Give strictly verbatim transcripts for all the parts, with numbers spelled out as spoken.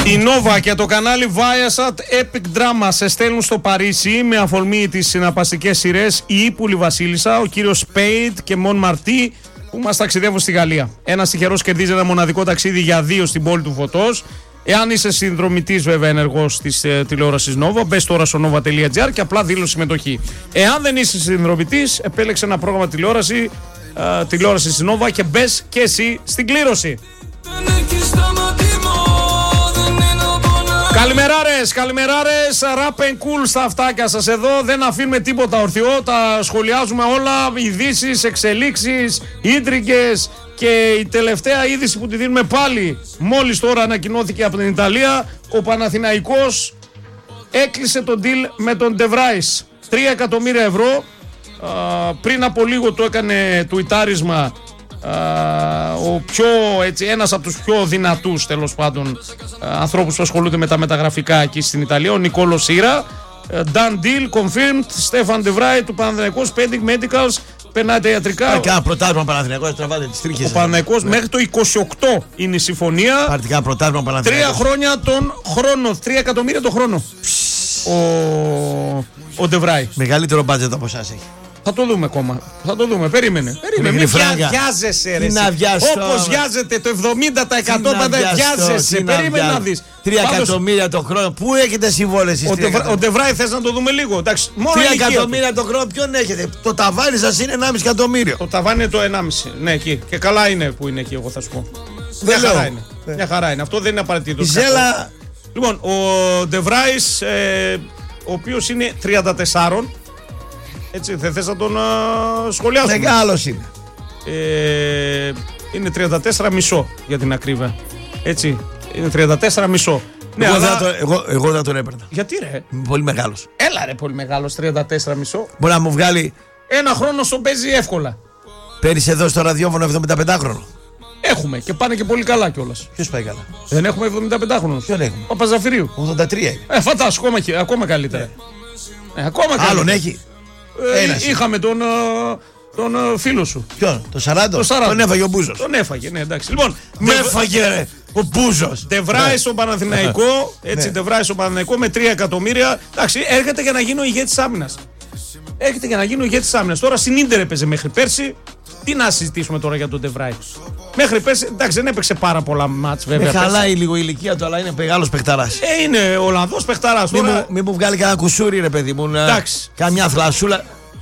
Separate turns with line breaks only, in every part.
Η Νόβα και το κανάλι Viasat Epic Drama σε στέλνουν στο Παρίσι με αφορμή τις συναρπαστικές σειρές Η Ύπουλη Βασίλισσα, ο κύριος Σπέιτ και Μον Μαρτί που μας ταξιδεύουν στη Γαλλία. Ένας τυχερός κερδίζει ένα μοναδικό ταξίδι για δύο στην πόλη του φωτός. Εάν είσαι συνδρομητής βέβαια ενεργός της ε, τηλεόρασης Nova, μπες τώρα στο nova τελεία gr και απλά δήλωσε συμμετοχή. Εάν δεν είσαι συνδρομητής, επέλεξε ένα πρόγραμμα τηλεόραση, ε, τηλεόρασης της Nova και μπες και εσύ στην κλήρωση. Καλημεράρες, καλημεράρες, rap and cool στα αυτάκια σας εδώ, δεν αφήνουμε τίποτα ορθιό, τα σχολιάζουμε όλα, ειδήσεις, εξελίξεις, ίντριγκες και η τελευταία είδηση που τη δίνουμε πάλι, μόλις τώρα ανακοινώθηκε από την Ιταλία, ο Παναθηναϊκός έκλεισε τον deal με τον De Vrij, τρία εκατομμύρια ευρώ, α, πριν από λίγο το έκανε τουιτάρισμα Uh, ο πιο, έτσι, ένας από τους πιο δυνατούς τέλος πάντων uh, ανθρώπους που ασχολούνται με τα μεταγραφικά εκεί στην Ιταλία, ο Νικόλο Σύρα. uh, Done deal, confirmed, Στέφαν De Vrij του Παναθηναϊκός, pending medicals, περνάει τα ιατρικά.
Πάρει κανένα πρωτάθλημα Παναθηναϊκός, τραβάτε τις τρίχες.
Ο Παναθηναϊκός ναι. μέχρι το είκοσι οκτώ είναι η συμφωνία.
Πάρει κανένα πρωτάθλημα Παναθηναϊκός.
Τρία χρόνια τον χρόνο, τρία εκατομμύρια τον χρόνο. Ο, ο De Vrij.
Μεγαλύτερο μπάτζετ από εσάς έχει.
Θα το δούμε ακόμα. Θα το δούμε. Περίμενε. Περίμενε. Μην βιάζεσαι, ρε. Όπως βιάζεται το εβδομήντα τοις εκατό πάντα βιάζεσαι. Περίμενε να δεις.
Τρία εκατομμύρια το χρόνο. Πού έχετε συμβόλες εσείς?
Ο De Vrij θες να το δούμε λίγο.
Τρία εκατομμύρια το χρόνο ποιον έχετε? Το ταβάνι σας είναι ενάμιση εκατομμύριο.
Το ταβάνι είναι το ενάμιση. Ναι, εκεί. Και καλά είναι που είναι εκεί, εγώ θα σου πω. Μια χαρά είναι. Μια χαρά είναι. Αυτό δεν είναι απαραίτητο. Λοιπόν, ο De Vrij, ο οποίος είναι τριάντα τέσσερα. Έτσι, δεν θες να τον uh, σχολιάσουμε?
Μεγάλος είναι.
Ε, είναι τριάντα τέσσερα μισό για την ακρίβεια. Έτσι, είναι τριάντα τέσσερα μισό. Ναι,
εγώ,
αλλά...
θα το, εγώ, εγώ θα τον έπαιρνα.
Γιατί ρε?
Πολύ μεγάλος.
Έλα ρε, πολύ μεγάλος, τριάντα τέσσερα μισό.
Μπορεί να μου βγάλει...
Ένα χρόνο στον παίζει εύκολα.
Παίρνεις εδώ στο ραδιόφωνο εβδομήντα πέντε χρόνο.
Έχουμε και πάνε και πολύ καλά κιόλας.
Ποιος πάει καλά?
Δεν έχουμε εβδομήντα πέντε χρόνο.
Ποιον έχουμε?
Ο Παζαφυρίου.
ογδόντα τρία είναι.
Ε, φαντάσου, ακόμα, ακόμα καλύτερα. Ναι. Ε, ακόμα καλύτερα.
Άλλον έχει.
Ε, είχαμε τον, τον φίλο σου.
Ποιον? Το σαράντα. Τον έφαγε ο Μπούζος.
Τον έφαγε, ναι, εντάξει. Λοιπόν,
με έφαγε ρε, ο Μπούζος.
De Vrij στον Παναθηναϊκό, έτσι, De Vrij στον Παναθηναϊκό με τρία εκατομμύρια. Εντάξει, έρχεται για να γίνει ο ηγέτης άμυνας. Έρχεται για να γίνει ο ηγέτης άμυνας. Τώρα στην Ίντερ έπαιζε μέχρι πέρσι. Τι να συζητήσουμε τώρα για τον De Vrij? Μέχρι πέρσι, εντάξει, δεν έπαιξε πάρα πολλά μάτς βέβαια.
Με χαλάει λίγο η ηλικία του, αλλά είναι μεγάλος παιχταράς.
Ε, είναι Ολλανδός παιχταράς.
Μην,
τώρα...
μου, μη μου βγάλει κανένα κουσούρι, ρε παιδί μου.
Εντάξει.
Καμιά θλασσούλα.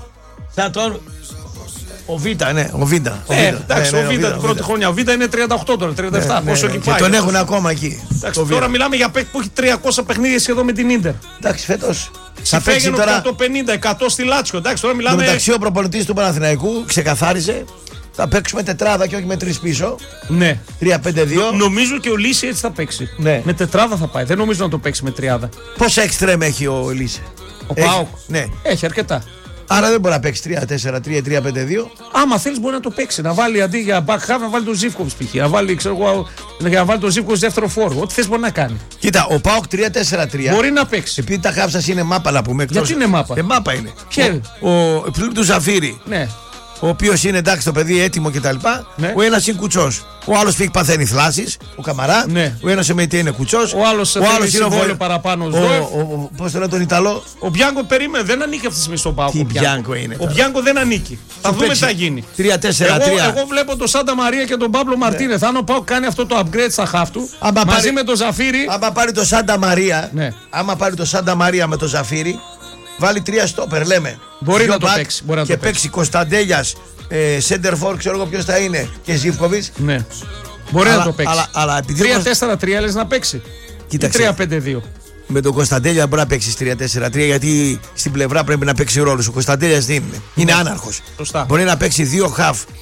Σαν τον. Ο Β, ναι, ο Β.
Ε, εντάξει, ο Β την πρώτη χρονιά. Ο Β είναι τριάντα οκτώ τώρα, τριάντα επτά.
Ναι,
πόσο
ναι,
εκεί
και
πάει.
τον έχουν ακόμα εκεί.
Εντάξει, τώρα μιλάμε για παίκτη που έχει τριακόσια παιχνίδια σχεδόν με την Ίντερ.
Εντάξει, φέτος.
Θα παίξει τώρα εκατόν πενήντα, εκατό στη Λάτσιο. Εντάξει, τώρα μιλάμε.
Μεταξύ ο προπονητής του Παναθηναϊκού ξεκαθάρισε. Θα παίξουμε τετράδα και όχι με τρεις πίσω.
Ναι.
τρία πέντε δύο.
Νομίζω και ο Λύση έτσι θα παίξει.
Ναι.
Με τετράδα θα πάει. Δεν νομίζω να το παίξει με τριάδα.
Πόσα εξτρέμ έχει ο Λύση?
Ο Πάοκ.
Ναι.
Έχει αρκετά.
Άρα δεν μπορεί να παίξει τρία τέσσερα τρία τρία πέντε δύο.
Άμα θέλει μπορεί να το παίξει. Να βάλει αντί για back half να βάλει τον Ζίβκοβιτς π.χ. Να βάλει, ξέρω εγώ, να βάλει τον Ζίβκοβιτς δεύτερο φόρο. Ό,τι θες μπορεί να κάνει.
Κοίτα, ο Πάοκ τρία τέσσερα τρία.
Μπορεί να παίξει.
Επειδή τα χάφ σας είναι μάπα να πούμε εκτός.
Γιατί είναι μάπα?
Ε, μάπα είναι.
Ποια?
Ο, ο φίλου του Ζαφύρη.
Ναι.
Ο οποίος είναι εντάξει το παιδί έτοιμο κτλ. Ναι. Ο ένας είναι κουτσός. Ο άλλος πήγε παθαίνει θλάσεις. Ο Καμαρά.
Ναι.
Ο ένας εμετή είναι κουτσός.
Ο άλλος είναι ο βόλιο παραπάνω.
Ο, ο, ο, πώς το λένε τον Ιταλό?
Ο Μπιάνκο περίμενε, δεν ανήκει αυτή τη στιγμή στον Πάοκ.
Τι Μπιάνκο είναι?
Ο Μπιάνκο δεν ανήκει. Θα δούμε τι θα γίνει.
τρία τέσσερα τρία.
Εγώ, εγώ βλέπω τον Σάντα Μαρία και τον Παύλο Μαρτίνε. Ναι. Θα αν ο Πάοκ κάνει αυτό το upgrade στα χαφ του
άμα
μαζί
πάρει,
με τον Ζαφύρι.
Άμα πάρει το Σάντα Μαρία.
Ναι.
Άμα πάρει το Σάντα Μαρία με τον Ζαφύρι. Βάλει τρία στόπερ, λέμε.
Μπορεί Δυο να το παίξει. Μπορεί να
και
το
παίξει Κωνσταντέλιας, Σέντερφορ, ξέρω εγώ ποιος θα είναι, και Ζίβκοβιτς.
Ναι. Μπορεί αλλά, να το παίξει.
Αλλά, αλλά,
τρία τέσσερα τρία λες να παίξει.
Κοίταξε.
τρία πέντε δύο.
Με τον Κωνσταντέλια μπορεί να παίξει τρία τέσσερα τρία γιατί στην πλευρά πρέπει να παίξει ρόλο. Ο Κωνσταντέλιας δεν είναι. Είναι
ναι.
άναρχος.
Σωστά.
Μπορεί να παίξει δύο χαφ